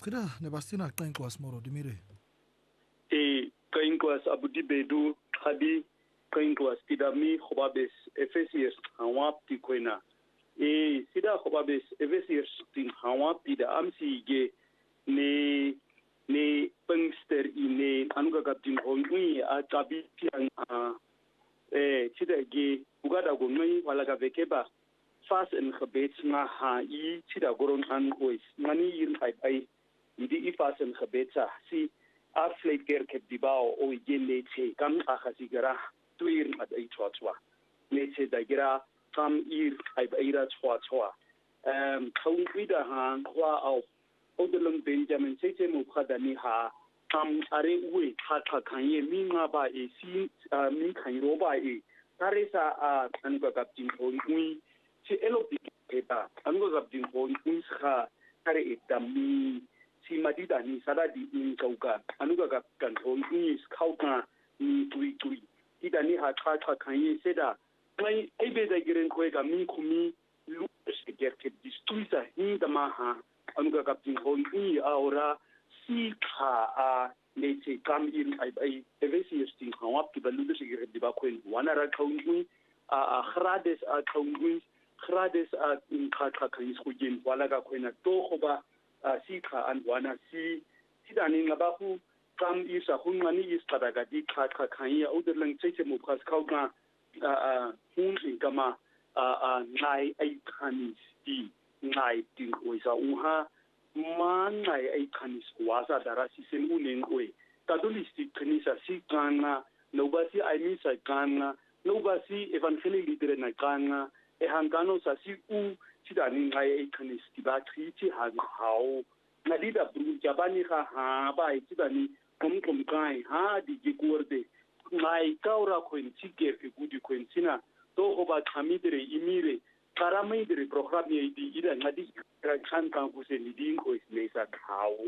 Kira nebastina Kankwas Moro Dimire. Kankwas Abudi Bedu Hadi Kankwas Tidami Hobabes Efesius Hawa Tikwena. Sida Hobabes Efesius Tin Hawa Tida Amsi Ge ne Pengster ine Anuga Captain Hongui a Tabi Tian Tida Ge Ugada Gomai Walaga Vekeba. Fast and gebeds na ha tida goron an ois mani yin ai idi fast and gebetsa si afleit ker ke dibao o yele che kam a khasigara tuir at ai chwa ne che da gira kam ir ai ira chwa khawun ida ha kwa au odelum Benjamin che mu khadani ha kam are we kha khanye mi nga ba e si mi khan ro ba e taresa a an ga kaptin hoi si elopi keba ango zabdin ko insha kare edami si madida ni sadadi in kauka anuga ga kanto is kauka ni tui idani ha kha khanye seda mai aibe da giren ko ga min kumi lu se gerke distuisa hinda maha anuga ga tin ko ni aura si kha a lete kam in ai evesi stin hawap ki balu se gerke diba ko wana ra kaungu a khrades a kaungu Grades in Kaka Kayiskuin, Walaga Quena Tohoba, Sika and Wana Si, Sidani Nabahu, Kam is a Humani is Tadagadi, Kaka Kaya, Oderlang Chetemu Kaskauga, Hun in Gama, Nai Aikanis, Nai Dinkoisa Uha, Man Nai Aikanis, Waza Darasi Semunin Way, Kadulistic Kanisa Sikana, nobody I miss a Ghana, nobody Evangelically leader in a Ghana. Hangano sasi sidani ngai kanis tibatri ti hao nadida bru jabani ha ba sidani kom kai ha di gurde ngai kaura kwenti ke gudi kwentina to ho ba khamidre imire karamidre program ye di ida ngadi kan kan ku se ni din ko ismesa hao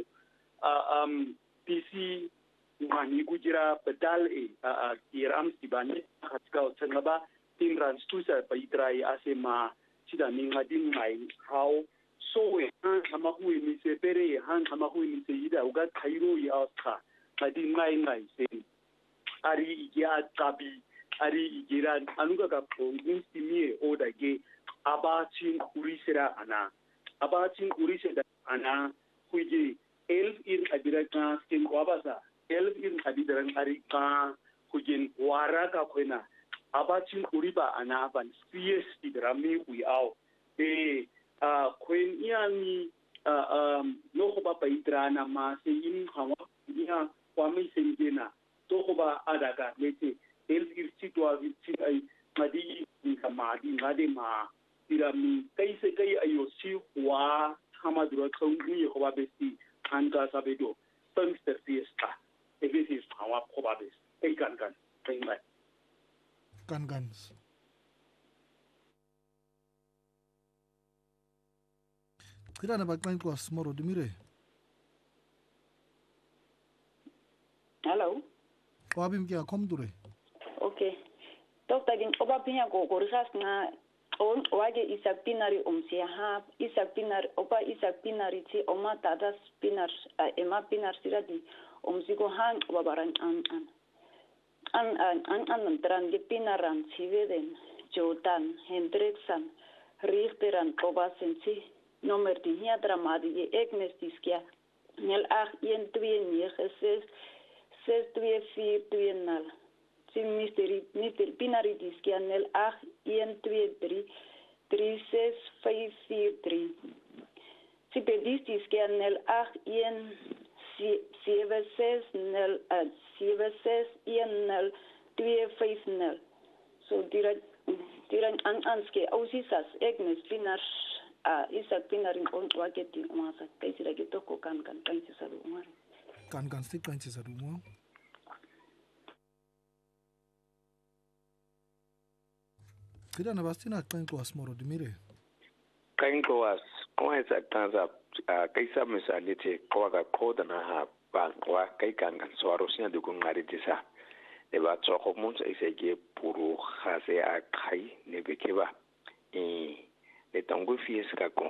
PC ngani gujira pedal iram tibani khatka tsangaba Timran Stusa Paitrai Asema Sida Ningadin Mai how so Han Hamahu in Mise Pere Han Hamahu in Mise Ida Uga Cairo Yaka Kadin Nai say Ari Igia Tabi Ari Igiran Anuga Gapo Instimi Oda Ge Abatin Urisera Ana Abatin Urisera Ana Huji Elf in Abiraka Skin Wabaza Elf in Abidaran Arika Hujin Waraka Kwena Abachin Uriba anaban CS idrami we out. When yani no hoba paidrana ma se in hawa ya kwami sengena to hoba adaga lete el irchitwa ai madi kamadi ngade ma irami kaise kai ayosi wa hamadura kaungi hoba besti anga sabedo tungster fiesta evesis hawa hoba best kai kan Guns. Kira na Kankwas Moro Dimire. Hello. Wabim kia komdure. Okay. Doctor din obapinya ko korisas na on wage isak pinari umsia ha isak pinari oba isak pinari ti oma tadas pinar ema pinar siradi umsigo han wabaran an dran gepinaran siveden Jordan Hendrickson Richteran Obasensi nummer die hier dramadi eknestiskia nel 8129 62420 sim mister pinari diskia nel 8123 36543 si pedistiskia nel 7610 so direct anske ausisas egnes pinars isak pinarin on waketi umasa kaisira getoko kan salu umar kan stik kan salu mo kida na bastina Kankwas Moro Dimire Kankwas kwa isa tanza kaisa misalite kwa ga koda na ha kwa kai kan swaro sinya de ngari disa le ba tsoko monts isege puru khase a khai ne bekeba le tango fies ka ko